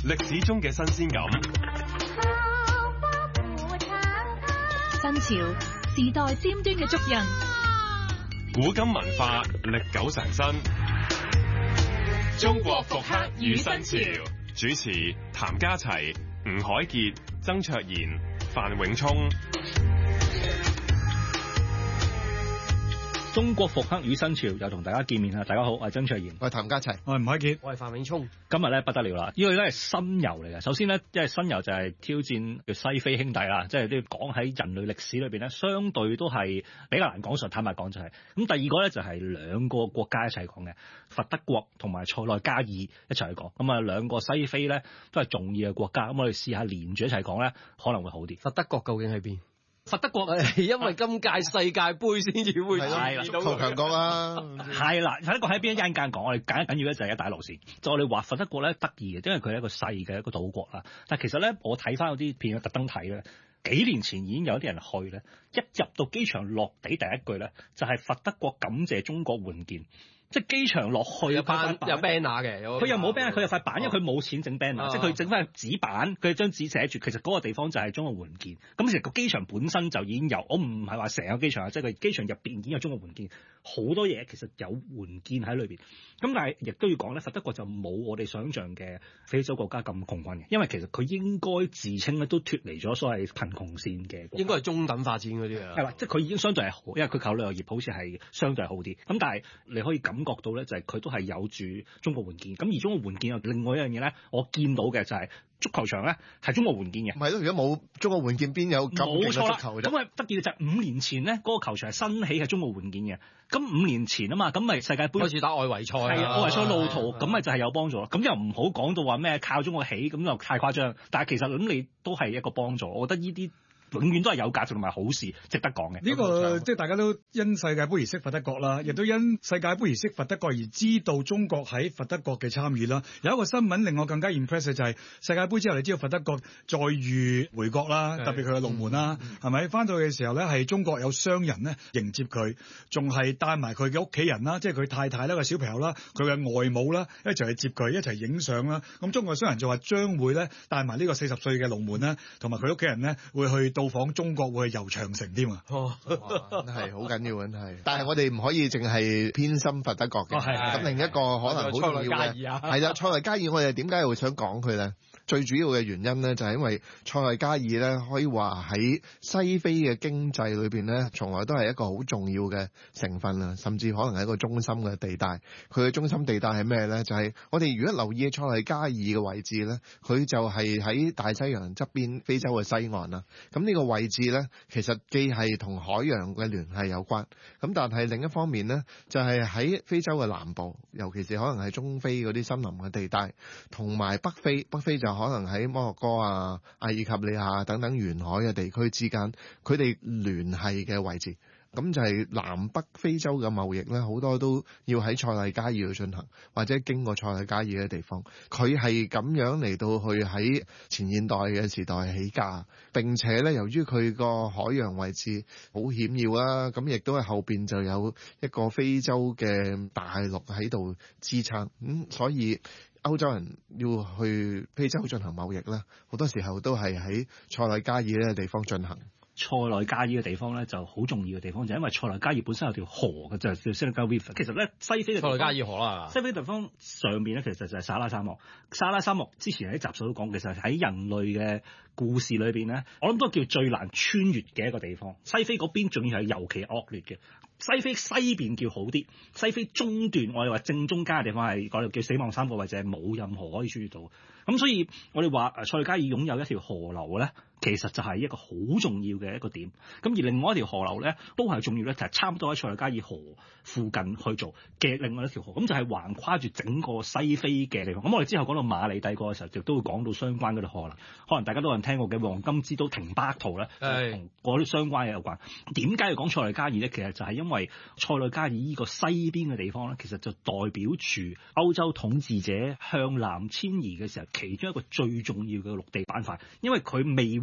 歷史中嘅新鮮感。 新潮時代尖端嘅足印， 古今文化歷久常新。中國復刻與新潮，主持譚家齊、吳凱傑、曾卓賢、范永聰。 中國復刻與新潮又同大家見面啦！大家好，我係曾卓賢， 我係譚家齊， 我係吳凱傑， 我係范永聰。 今日咧不得了啦！呢個咧係新遊嚟嘅。首先咧，因為新遊就係挑戰叫西非兄弟啦，即係都要講喺人類歷史裏邊咧，相對都係比較難講述。坦白講就係咁。第二個咧就係兩個國家一齊講嘅，佛得國同埋塞內加爾一齊去講。咁啊，兩個西非咧都係重要嘅國家。咁我哋試下連住一齊講咧，可能會好啲。 佛得國究竟喺邊？ 佛得國係因為今屆世界盃先至會足球強國啦， 係啦，佛得國喺邊一陣間講，我哋緊要咧就係一帶一路線。就我哋話佛得國咧得意嘅，因為佢係一個細嘅一個島國啦。但係其實咧，我睇翻嗰啲片，特登睇咧，幾年前已經有啲人去咧，一入到機場落地第一句咧，就係佛得國感謝中國援建。即係機場落去有 banner 嘅，佢又冇 banner，佢有塊板，因為佢冇錢整 banner，即係佢整翻個紙板，佢張紙寫住，其實嗰個地方就係中國援建。咁其實個機場本身就已經有，我唔係話成個機場啊，即係佢機場入邊已經有中國援建，好多嘢其實有援建喺裏邊。咁但係亦都要講咧，佛得國就冇我哋想象嘅非洲國家咁窮困嘅，因為其實佢應該自稱咧都脫離咗所謂貧窮線嘅， 應該係中等發展嗰啲啊。 係啦，即係佢已經相對係好，因為佢靠旅遊業好似係相對好啲。咁但係你可以感覺到咧，就係佢都係有住中國援建。咁而中國援建有另外一樣嘢咧，我見到嘅就係足球場咧係中國援建嘅。 唔係咯，如果冇中國援建，邊有咁勁嘅足球啫？ 咁啊得意嘅就係5年前咧，嗰個球場係新起係中國援建嘅。咁5年前啊嘛，咁咪世界盃開始打外圍賽， 係啊，外圍賽路途，咁咪就係有幫助咯。咁又唔好講到話咩靠中國起，咁就太誇張。但係其實咁你都係一個幫助，我覺得呢啲永遠都係有價值同埋好事，值得講嘅。 呢個即係大家都因世界盃而識佛得國啦，亦都因世界盃而識佛得國而知道中國喺佛得國嘅參與啦。有一個新聞令我更加 impress 嘅就係世界盃之後，你知道佛得國再遇回國啦，特別佢嘅龍門啦，係咪？翻到去嘅時候咧，係中國有商人咧迎接佢，仲係帶埋佢嘅屋企人啦，即係佢太太啦、個小朋友啦、佢嘅外母啦，一齊去接佢，一齊影相啦。咁中國商人就話將會咧帶埋呢個40歲嘅龍門啦，同埋佢屋企人咧會去到訪中國，會去遊長城添啊！ 係好緊要嘅係，但係我哋唔可以淨係偏心佛得國嘅。咁另一個可能好重要嘅係啦，塞內加爾我哋點解會想講佢咧？最主要嘅原因咧，就係因為塞內加爾咧，可以話喺西非嘅經濟裏邊咧，從來都係一個好重要嘅成分啊，甚至可能係一個中心嘅地帶。佢嘅中心地帶係咩咧？就係我哋如果留意塞內加爾嘅位置咧，佢就係喺大西洋側邊非洲嘅西岸啦。咁呢個位置咧，其實既係同海洋嘅聯繫有關，咁但係另一方面咧，就係喺非洲嘅南部，尤其是可能係中非嗰啲森林嘅地帶，同埋北非就可能喺摩洛哥啊、阿爾及利亞等等沿海嘅地區之間，佢哋聯繫嘅位置。咁就係南北非洲嘅貿易咧，好多都要喺塞內加爾去進行，或者經過塞內加爾嘅地方。佢係咁樣嚟到去喺前現代嘅時代起家，並且咧由於佢個海洋位置好險要啦，咁亦都係後邊就有一個非洲嘅大陸喺度支撐，所以歐洲人要去非洲進行貿易咧，好多時候都係喺塞內加爾呢個地方進行。 塞內加爾嘅地方咧就好重要嘅地方，就係因為塞內加爾本身有條河嘅，就係叫 Senegal River。其實咧西非嘅塞內加爾河啦， 西非地方上邊咧其實就係撒拉沙漠。撒拉沙漠之前喺集數都講，其實喺人類嘅故事裏邊咧，我諗都叫最難穿越嘅一個地方。西非嗰邊仲要係尤其惡劣嘅。西非西邊叫好啲，西非中段我哋話正中間嘅地方係嗰度叫死亡三角，或者係冇任何可以穿越到。咁所以我哋話塞內加爾擁有一條河流咧，其實就係一個好重要嘅一個點。咁而另外一條河流咧都係重要咧，就係差唔多喺塞內加爾河附近去做嘅另外一條河，咁就係橫跨住整個西非嘅地方。咁我哋之後講到馬里帝國嘅時候，亦都會講到相關嗰條河流。可能大家都有人聽過嘅黃金之都廷巴克圖咧，同嗰啲相關嘅有關。點解要講塞內加爾咧？其實就係因為塞內加爾呢個西邊嘅地方咧，其實就代表住歐洲統治者向南遷移嘅時候，其中一個最重要嘅陸地板塊，因為佢未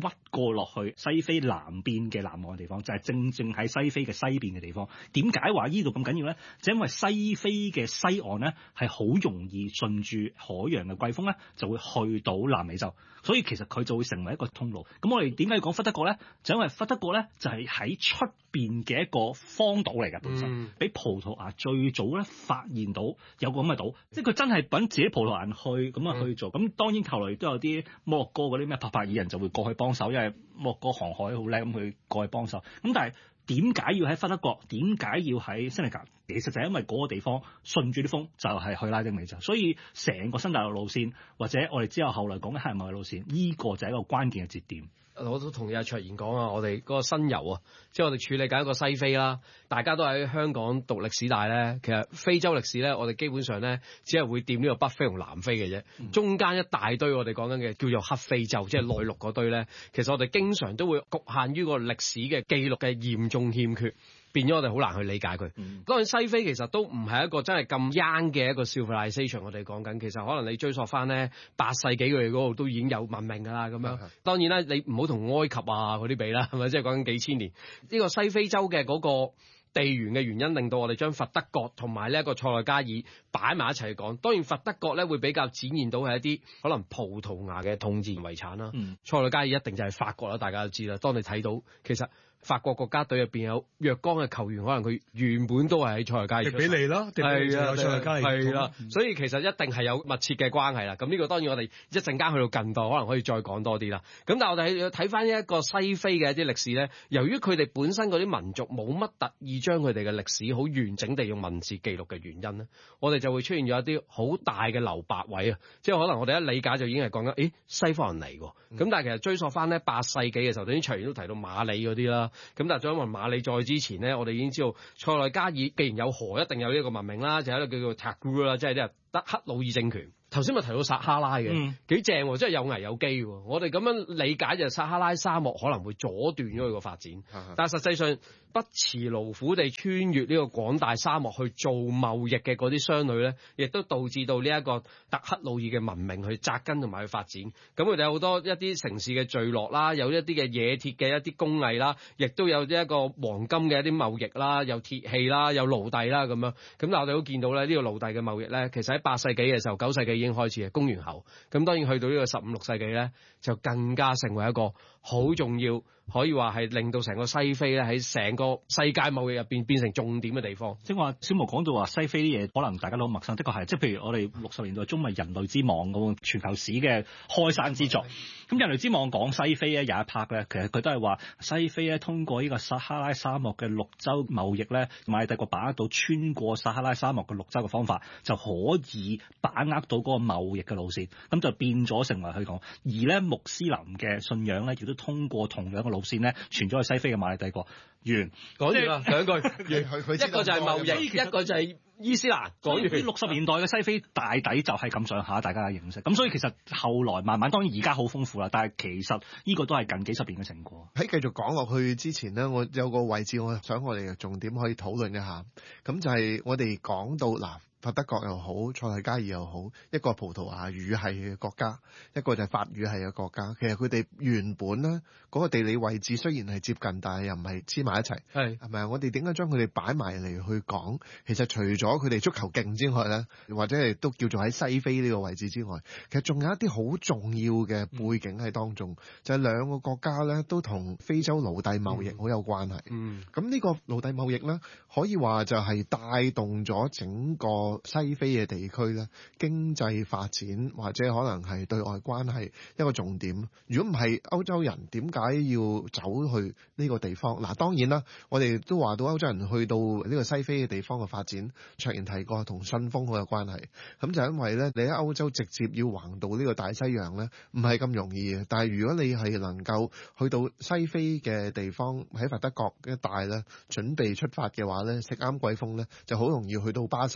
屈過落去西非南邊嘅南岸嘅地方，就係正喺西非嘅西邊嘅地方。點解話呢度咁緊要咧？就因為西非嘅西岸咧係好容易順住海洋嘅季風咧，就會去到南美洲，所以其實佢就會成為一個通路。咁我哋點解要講弗德國咧？就因為弗德國咧就係喺出邊嘅一個荒島嚟嘅本身，俾葡萄牙最早咧發現到有個咁嘅島，即係佢真係揾自己葡萄牙人去咁啊去做。咁當然後來都有啲摩洛哥嗰啲咩帕帕爾人就會過去幫手，因為摩洛哥航海好叻，咁佢過去幫手。咁但係點解要喺弗德國？點解要喺塞內加爾？其實就係因為嗰個地方順住啲風就係去拉丁美洲，所以成個新大陸路線或者我哋之後來講嘅黑人貿易路線，呢個就係一個關鍵嘅節點。 我都同意阿卓然講啊，我哋嗰個新遊啊，即係我哋處理緊一個西非啦，大家都喺香港讀歷史大咧，其實非洲歷史咧，我哋基本上咧只係會掂呢個北非同南非嘅啫，中間一大堆我哋講緊嘅叫做黑非洲，即係內陸嗰堆咧，其實我哋經常都會局限於個歷史嘅記錄嘅嚴重欠缺。變咗我哋好難去理解佢。當然西非其實都唔係一個真係咁 young 嘅一個 civilization， 我哋講緊其實可能你追溯翻咧8世紀佢哋嗰度都已經有文明㗎啦咁樣。當然啦，你唔好同埃及啊嗰啲比啦，係咪？即係講緊幾千年。呢個西非洲嘅嗰個地緣嘅原因，令到我哋將佛得角同埋呢一個塞內加爾擺埋一齊講。當然佛得角咧會比較展現到係一啲可能葡萄牙嘅統治遺產啦。塞內加爾一定就係法國啦，大家都知啦。當你睇到其實法國國家隊入邊有若干嘅球員，可能佢原本都係喺塞內加爾出世。迪比利啦，係啦，所以其實一定係有密切嘅關係啦。咁呢個當然我哋一陣間去到近代，可能可以再講多啲啦。咁但係我哋睇翻一個西非嘅一啲歷史咧，由於佢哋本身嗰啲民族冇乜特意將佢哋嘅歷史好完整地用文字記錄嘅原因咧，我哋就會出現咗一啲好大嘅留白位啊！即係可能我哋一理解就已經係講緊，西方人嚟喎。咁但係其實追溯翻咧8世紀嘅時候，頭先卓然都提到馬里嗰啲啦。咁但係再問馬里再之前咧，我哋已經知道塞內加爾既然有河，一定有呢一個文明啦，就喺度叫做 Tagrour 啦，即係啲德克魯爾政權。頭先咪提到撒哈拉嘅，幾正喎，即係有危有機喎。我哋咁樣理解就係撒哈拉沙漠可能會阻斷咗佢個發展，但係實際上不辭勞苦地穿越呢個廣大沙漠去做貿易嘅嗰啲商旅咧，亦都導致到呢一個特克魯爾嘅文明去扎根同埋去發展。咁佢哋有好多一啲城市嘅聚落啦，有一啲嘅冶鐵嘅一啲工藝啦，亦都有呢一個黃金嘅一啲貿易啦，有鐵器啦，有奴隸啦咁樣。咁但係我哋都見到咧，呢個奴隸嘅貿易咧，其實喺8世紀嘅時候、9世紀已經開始嘅，公元後。咁當然去到呢個15、16世紀咧，就更加成為一個好重要，可以話係令到成個西非咧喺成個世界貿易入邊變成重點嘅地方。 即係話小毛講到話西非啲嘢，可能大家都好陌生，的確係。即係譬如我哋60年代中咪人類之網嗰個全球史嘅開山之作。咁人類之網講西非咧有一 part 咧，其實佢都係話西非咧通過呢個撒哈拉沙漠嘅綠洲貿易咧，馬里帝國把握到穿過撒哈拉沙漠嘅綠洲嘅方法，就可以把握到嗰個貿易嘅路線，咁就變咗成為佢講。而咧穆斯林嘅信仰咧，亦都通過同樣嘅路線咧，傳咗去西非嘅馬里帝國。完講完啦，兩句，一個就係貿易，一個就係伊斯蘭。講完 60年代嘅西非大抵就係咁上下，大家嘅認識。咁所以其實後來慢慢，當然而家好豐富啦，但係其實呢個都係近幾十年嘅成果。 喺繼續講落去之前呢，我有個位置，我想我哋重點可以討論一下。咁就係我哋講到嗱。佛得角又好，塞內加爾又好，一個葡萄牙語系嘅國家，一個就係法語系嘅國家。其實佢哋原本咧嗰個地理位置雖然係接近，但係又唔係黐埋一齊。係咪啊？我哋點解將佢哋擺埋嚟去講？其實除咗佢哋足球勁之外咧，或者係都叫做喺西非呢個位置之外，其實仲有一啲好重要嘅背景喺當中，就係兩個國家咧都同非洲奴隸貿易好有關係。咁呢個奴隸貿易咧，可以話就係帶動咗整個西非嘅地區咧，經濟發展或者可能係對外關係一個重點。如果唔係歐洲人，點解要走去呢個地方？嗱，當然啦，我哋都話到歐洲人去到呢個西非嘅地方嘅發展，卓然提過同信封好有關係。咁就因為咧，你喺歐洲直接要橫渡呢個大西洋咧，唔係咁容易嘅。但係如果你係能夠去到西非嘅地方，喺佛得角一帶咧，準備出發嘅話咧，食啱季風咧，就好容易去到巴西啊。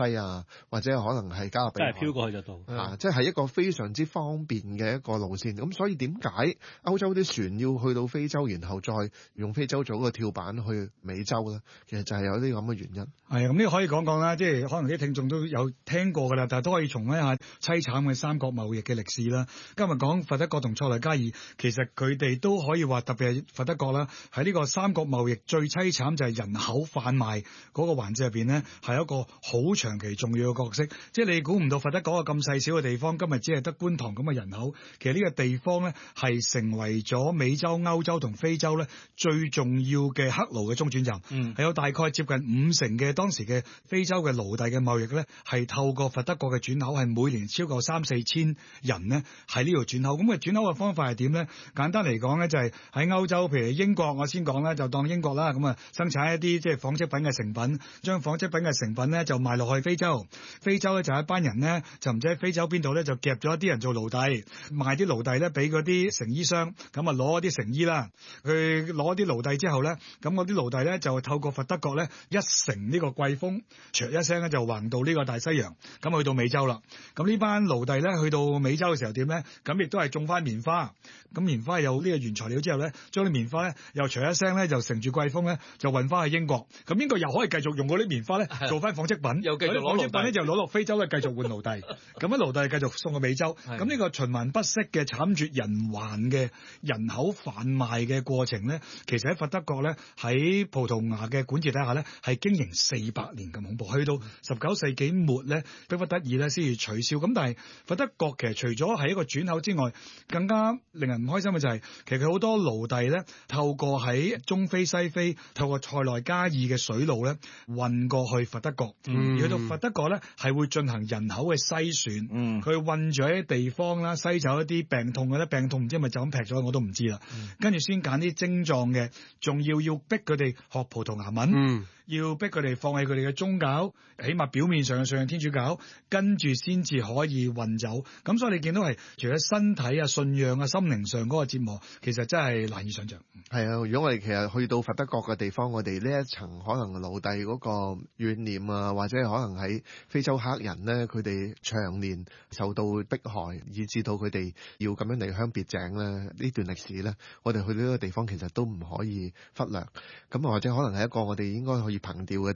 或者可能係加勒比海， 真係飄過去就到。 即係一個非常之方便嘅一個路線。咁所以點解歐洲啲船要去到非洲，然後再用非洲做一個跳板去美洲咧？其實就係有啲咁嘅原因。 係咁呢個可以講講啦，即係可能啲聽眾都有聽過㗎啦，但係都可以重溫一下凄慘嘅三國貿易嘅歷史啦。今日講佛得角同塞內加爾，其實佢哋都可以話，特別係佛得角啦，喺呢個三國貿易最凄慘就係人口販賣嗰個環節入邊呢，係一個好長期重要嘅角色。即係你估唔到佛得角個咁細小嘅地方，今日只係得觀塘咁嘅人口，其實呢個地方呢，係成為咗美洲、歐洲同非洲呢最重要嘅黑奴嘅中轉站。係有大概接近50%嘅當時嘅非洲嘅奴隸嘅貿易呢，係透過佛得角嘅轉口，係每年超過3-4千人呢喺呢度轉口。咁嘅轉口嘅方法係點呢？簡單嚟講呢，就係喺歐洲，譬如英國，我先講啦，就當英國啦，咁啊生產一啲即係紡織品嘅成品，將紡織品嘅成品呢就賣落去非洲。非洲咧就有一班人呢，就唔知喺非洲邊度咧就夾咗一啲人做奴隸，賣啲奴隸咧俾嗰啲成衣商，咁啊攞啲成衣啦。佢攞啲奴隸之後咧，咁嗰啲奴隸咧就透過佛得角咧一乘呢個季風，唰一聲咧就橫到呢個大西洋，咁去到美洲啦。咁呢班奴隸咧去到美洲嘅時候點咧？咁亦都係種翻棉花，咁棉花有呢個原材料之後咧，將啲棉花咧又唰一聲咧就乘住季風咧就運翻去英國，咁英國又可以繼續用嗰啲棉花咧做翻紡織品， 又繼續攞紡織品咧就攞落非洲咧繼續換奴隸，咁啲奴隸繼續送去美洲，咁呢個循環不息嘅慘絕人寰嘅人口販賣嘅過程咧，其實喺佛得角咧喺葡萄牙嘅管治底下咧係經營400年咁恐怖，去到19世紀末咧逼不得已咧先至取消。咁但係佛得角其實除咗係一個轉口之外，更加令人唔開心嘅就係其實佢好多奴隸咧透過喺中非西非透過塞內加爾嘅水路咧運過去佛得角，而去到佛得角咧係會進行人口嘅篩選，佢運咗一啲地方啦，篩走一啲病痛嘅咧，病痛唔知係咪就咁劈咗我都唔知啦，跟住先揀啲精壯嘅，仲要逼佢哋學葡萄牙文，要逼佢哋放棄佢哋嘅宗教，起碼表面上嘅信仰天主教，跟住先至可以運走。咁所以你見到係除咗身體啊、信仰啊、心靈上嗰個折磨，其實真係難以想像。 係啊，如果我哋其實去到佛得角嘅地方，我哋呢一層可能奴隸嗰個怨念啊，或者可能喺非洲黑人咧，佢哋長年受到迫害，以致到佢哋要咁樣離鄉別井咧，呢段歷史咧，我哋去到呢個地方其實都唔可以忽略。咁或者可能係一個我哋應該可以憑弔嘅